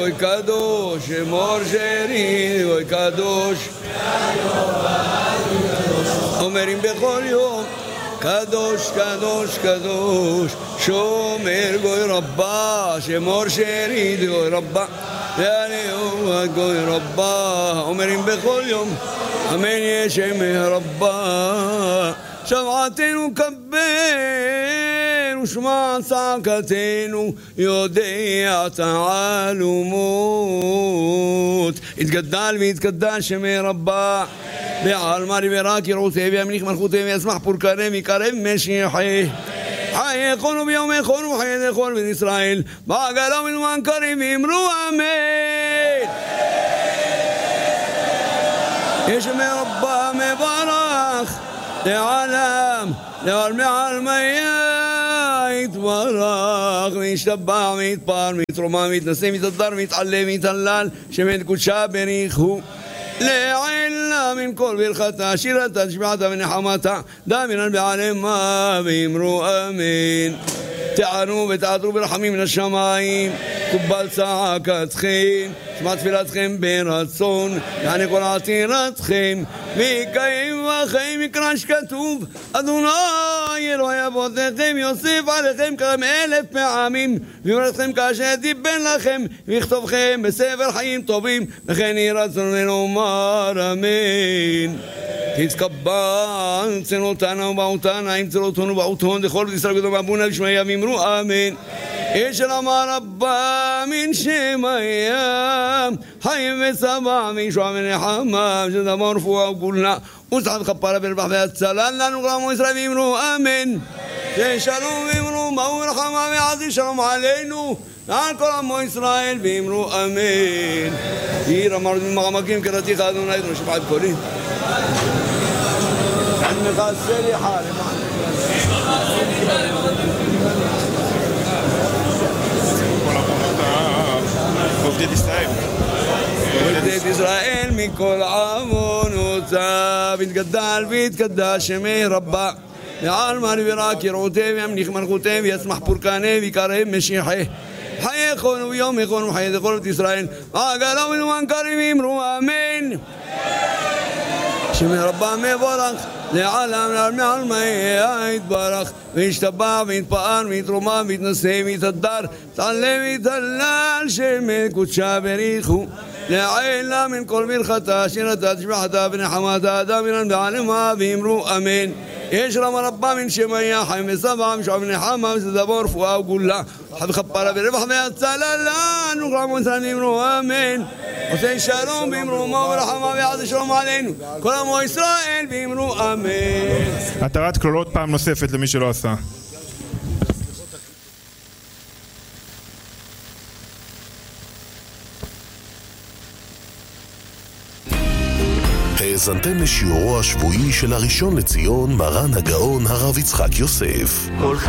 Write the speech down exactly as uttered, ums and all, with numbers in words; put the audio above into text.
אוי קדוש שמור שרי אוי קדוש אומרים בכל יום קדוש קדוש קדוש שומר גוי רבה שמור שרי גוי רבה יאללה גוי רבה אומרים בכל יום אמן ישם רבה שבעתנו קבל ושמע צעקתנו יודע תעלומות יתגדל ויתגדל שמי רבה בעלמא ורק יראותי וימליך מלכותי וישמח פורקני ויקרב משיחי חי יכולנו ביום יכולנו וחי יכול בן ישראל בעגלה ומזמן קריב ואמרו אמן ישמי רבה מברך לעלם לעלמי עלמיה יתברך וישתבח ויתפאר ויתרומם ויתנשא ויתהדר ויתעלה ויתהלל שמן קודשה בריחו לעילה מן כל ברכתה שירתה תשבחתה ונחמתה דאמינה בעלמה ואמרו אמן תענו ותעתרו ברחמים מן השמיים קובל צעקתכם שמע תפילתכם ברצון יענה כל עתירתכם ויקיים בכם מקרא שכתוב אדוני אלוהי אבותיכם יוסיף עליכם כמה אלף פעמים ויורתכם כאשר דיבר לכם ויכתובכם בספר חיים טובים וכן יהי רצון ונאמר אמן תתקבל צלותנו ובעותנו עם צלותנו ובעותנו דכל ישראל קדום אבונה ושמיה ואמרו אמן ישל אמר רבה מן שמיה חיים וסבא מישוע ונחמה שדבר רפואה וכולה וסחב כפרה ברבח והצלה לנו גרמו ישראל ואמרו אמן ששלום ואמרו מהו רחמה ועזי שלום עלינו על כל עמו ישראל ואמרו אמן עיר אמרנו במעמקים קראתיך אדוני אדוני שבעת קולי عمك السري حالي עובדת ישראל עובדת ישראל מכל עוונותיו יתגדל ויתקדש שמי רבה לעלמא ורק יראותי וימליך מלכותי וישמח פורקני ויקרב משיחי חי יכולנו ויום יכולנו חי יכולנו את ישראל ועגלה ומזמן קריב ואמרו אמן שמי רבה מבורך לעלם לעלמי עלמיה יתברך וישתבח ויתפאר ויתרומם ויתנשא ויתהדר תעלה ויתהלל שמי קודשה בריחו לעילה מן כל ברכתה שירתה תשבחתה ונחמתה דאמינה בעלמא ואמרו אמן יש רמה רבה מן שמיה חיים וסבא משוע ונחמה ושדבר רפואה וגולה חד כפרה ברבח והצלה לנו גרמו ישראל ואמרו אמן עושה שלום ואמרו מה ורחמה ועז שלום עלינו כל עמו ישראל ואמרו אמן. התרת כלולות פעם נוספת למי שלא עשה. האזנתם לשיעורו השבועי של הראשון לציון מרן הגאון הרב יצחק יוסף.